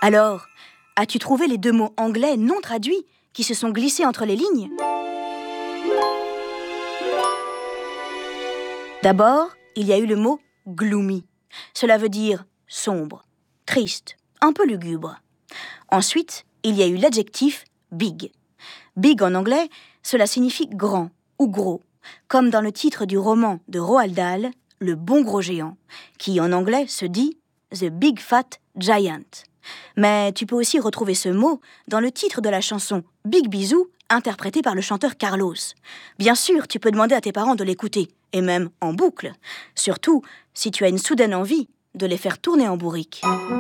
Alors, as-tu trouvé les 2 mots anglais non traduits qui se sont glissés entre les lignes? D'abord, il y a eu le mot « gloomy ». Cela veut dire sombre, triste, un peu lugubre. Ensuite, il y a eu l'adjectif « big ». Big en anglais, cela signifie grand ou gros, comme dans le titre du roman de Roald Dahl, Le bon gros géant, qui en anglais se dit « The Big Fat Giant ». Mais tu peux aussi retrouver ce mot dans le titre de la chanson « Big Bisou » interprétée par le chanteur Carlos. Bien sûr, tu peux demander à tes parents de l'écouter, et même en boucle, surtout si tu as une soudaine envie de les faire tourner en bourrique.